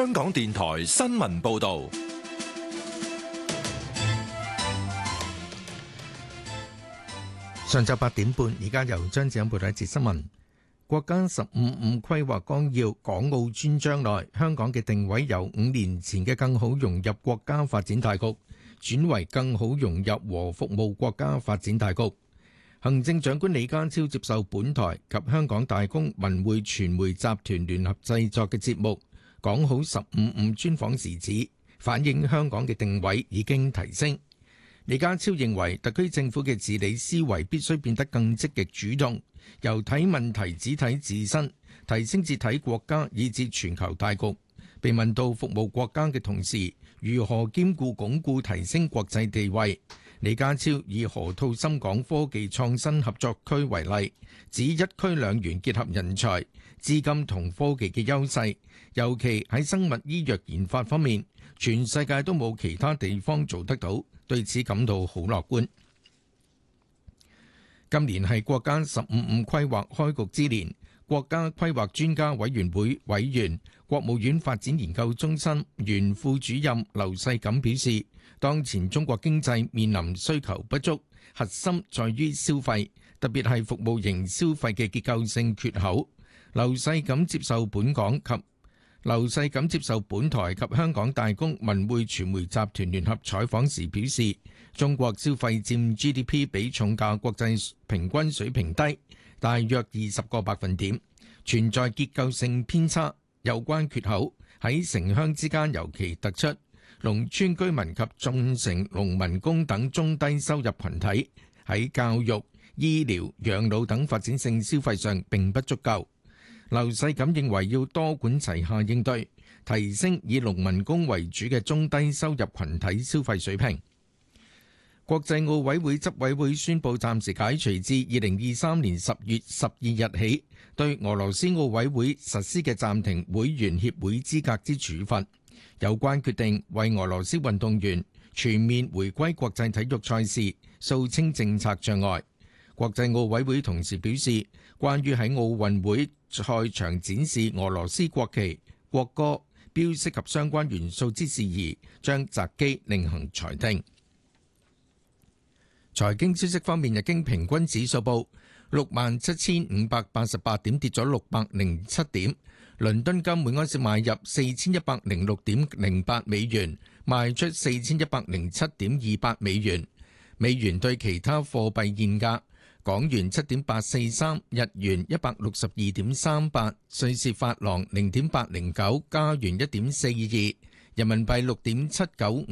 香港電台新聞報道。 上晝8點半，而家由張子欣報道一節新聞。國家15規劃綱要港澳專章內，香港嘅定位由5年前嘅更好融入國家發展大局，轉為更好融入和服務國家發展大局。行政長官李家超接受本台及香港大公文匯傳媒集團聯合製作嘅節目《講好15專訪》時指，反映香港嘅定位已經提升。李家超認為，特區政府嘅治理思維必須變得更積極主動，由睇問題只睇自身，提升至睇國家以至全球大局。被問到服務國家嘅同時，如何兼顧鞏固提升國際地位，李家超以河套深港科技創新合作區為例，指一區兩園結合人才、資金同科技嘅優勢，尤其喺生物醫藥研發方面，全世界都冇其他地方做得到，對此感到好樂觀。今年係國家15規劃開局之年，國家規劃專家委員會委員、國務院發展研究中心原副主任劉世錦表示，當前中國經濟面臨需求不足，核心在於消費，特別係服務型消費嘅結構性缺口。劉世錦接受本台及香港大公文匯傳媒集團聯合採訪時表示，中國消費佔 GDP 比重較國際平均水平低，大約20個百分點，存在結構性偏差。有關缺口喺城鄉之間尤其突出，農村居民及進城農民工等中低收入群體喺教育、醫療、養老等發展性消費上並不足夠。劉世錦認為要多管齊下應對，提升以農民工為主嘅中低收入群體消費水平。國際奧委會執委會宣布暫時解除自2023年10月12日起對俄羅斯奧委會實施嘅暫停會員協會資格之處罰。有關決定為俄羅斯運動員全面回歸國際體育賽事掃清政策障礙。國際奧委會同時表示，關於喺奧運會賽場展示俄羅斯國旗、國歌、標識及相關元素之事宜，將擇機另行裁定。財經消息方面，日經平均指數報67,588點，跌咗607點。倫敦金每安士買入4106.08美元，賣出4107.28美元。美元對其他貨幣現價：港元7.843，日元162.38，瑞士法郎0.809，加元1.42，人民幣6.795。